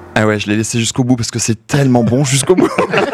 Ah ouais, je l'ai laissé jusqu'au bout parce que c'est tellement bon jusqu'au bout.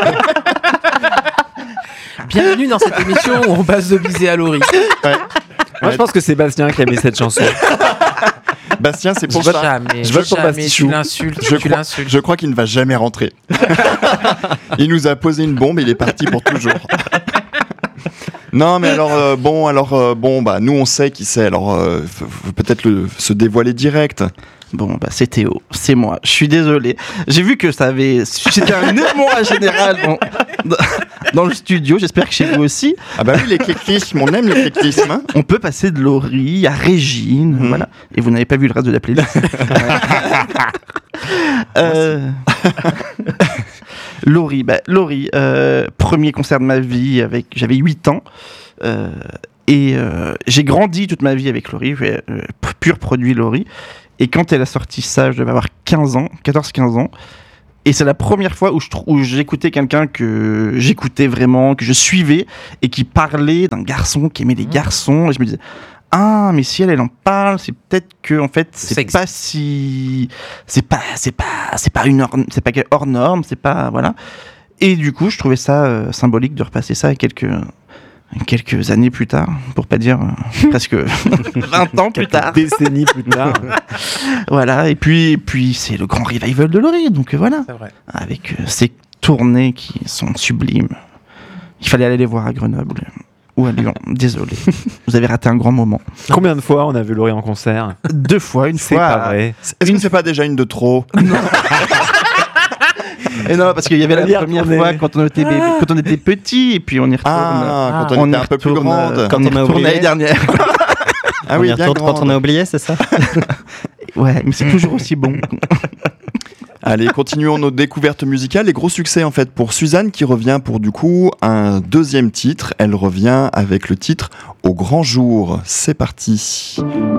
Bienvenue dans cette émission où on passe de Bizet à Laurie. Ouais. Moi, je pense que c'est Bastien qui a mis cette chanson. Bastien, c'est pour Je ça. jamais, je vote pour jamais, Bastichou. tu l'insultes, tu l'insultes. Je crois qu'il ne va jamais rentrer. Il nous a posé une bombe et il est parti pour toujours. Non, mais alors, nous on sait qui c'est, alors faut peut-être se dévoiler direct. Bon, bah c'est Théo, c'est moi. Je suis désolé. J'ai vu que ça avait suscité un émoi général dans le studio. J'espère que chez vous aussi. Ah bah oui, l'éclectisme, on aime l'éclectisme. Hein. On peut passer de Laurie à Régine, voilà. Et vous n'avez pas vu le reste de la playlist. Laurie, premier concert de ma vie, j'avais 8 ans. Et j'ai grandi toute ma vie avec Laurie, pur produit Laurie. Et quand elle a sorti ça, je devais avoir 14-15 ans. Et c'est la première fois où j'écoutais quelqu'un que j'écoutais vraiment, que je suivais, et qui parlait d'un garçon qui aimait les garçons. Et je me disais, ah, mais si elle en parle, c'est peut-être que, en fait, c'est pas hors norme, c'est pas, voilà. Et du coup, je trouvais ça symbolique de repasser ça à quelques années plus tard, pour pas dire presque 20 ans plus tard. Décennies plus tard. Voilà, et puis c'est le grand revival de Laurie, donc voilà. C'est vrai. Avec ces tournées qui sont sublimes. Il fallait aller les voir à Grenoble ou à Lyon, désolé. Vous avez raté un grand moment. Combien de fois on a vu Laurie en concert ? 2 fois, une C'est fois. pas vrai. Est-ce que c'est pas déjà une de trop ? Et non, parce qu'il y avait la Elle y est première retournée. fois quand on était petit, et puis on y retourne. Quand on était un peu plus grande. Quand on y retourne l'année dernière. Ah oui, bien grande. Quand on a oublié, c'est ça? Ouais, mais c'est toujours aussi bon. Allez, continuons nos découvertes musicales. Les gros succès en fait pour Suzanne qui revient pour du coup un deuxième titre. Elle revient avec le titre Au grand jour. C'est parti.